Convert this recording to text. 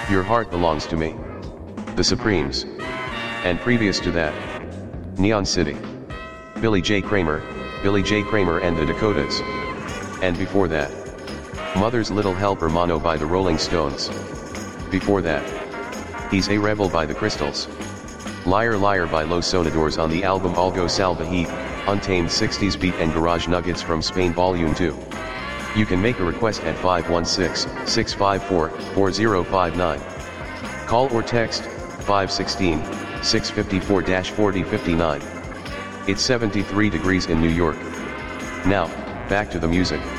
Your Heart Belongs to Me, The Supremes. And previous to that, Neon City, Billy J. Kramer and the Dakotas. And before that, Mother's Little Helper Mono by the Rolling Stones. Before that, He's a Rebel by the Crystals. Liar Liar by Los Sonadores on the album Algo Salvaje, Untamed 60s Beat and Garage Nuggets from Spain Volume 2. You can make a request at 516-654-4059. Call or text 516-654-4059. It's 73 degrees in New York. Now, back to the music.